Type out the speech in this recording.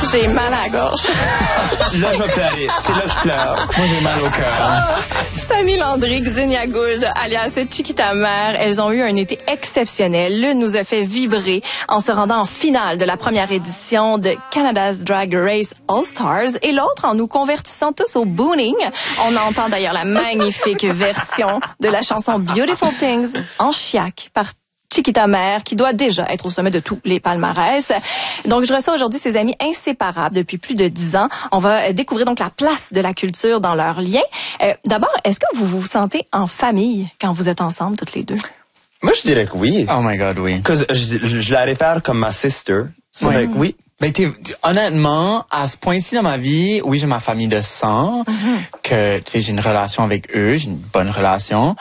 J'ai mal à la gorge. Là, je vais pleurer. C'est là que je pleure. Moi, j'ai mal au cœur. Samy Landry, Xenia Gould, alias Chiquita Mère, elles ont eu un été exceptionnel. L'une nous a fait vibrer en se rendant en finale de la première édition de Canada's Drag Race All-Stars et l'autre en nous convertissant tous au booning. On entend d'ailleurs la magnifique version de la chanson Beautiful Things en chiac par Chiquita Mère, qui doit déjà être au sommet de tous les palmarès. Donc, je reçois aujourd'hui ses amis inséparables depuis plus de 10 ans. On va découvrir donc la place de la culture dans leurs liens. D'abord, est-ce que vous vous sentez en famille quand vous êtes ensemble, toutes les deux? Moi, je dirais que oui. Oh my God, oui. Parce que je la réfère comme ma sister. C'est vrai que oui. Ben, honnêtement, à ce point-ci dans ma vie, oui, j'ai ma famille de sang, que, tu sais, j'ai une relation avec eux, j'ai une bonne relation,